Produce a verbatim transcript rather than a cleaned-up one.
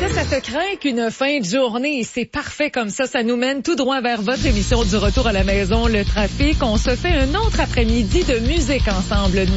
ça, ça te craint qu'une fin de journée, c'est parfait comme ça. Ça nous mène tout droit vers votre émission du retour à la maison, le trafic. On se fait un autre après-midi de musique ensemble.